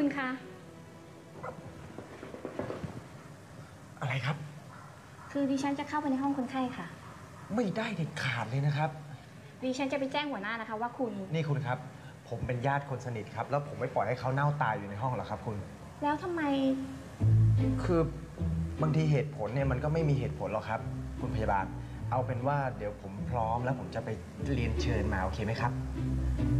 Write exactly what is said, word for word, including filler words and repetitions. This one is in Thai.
คุณคะอะไรครับคือดิฉันจะเข้าไปในห้องคนไข้ค่ะไม่ได้เด็ดขาดเลยนะครับดิฉันจะไปแจ้งหัวหน้านะคะว่าคุณนี่คุณครับผมเป็นญาติคนสนิทครับแล้วผมไม่ปล่อยให้เขาเน่าตายอยู่ในห้องหรอกครับคุณแล้วทำไมคือบางทีเหตุผลเนี่ยมันก็ไม่มีเหตุผลหรอกครับคุณพยาบาลเอาเป็นว่าเดี๋ยวผมพร้อมแล้วผมจะไปเรียนเชิญมาโอเคไหมครับ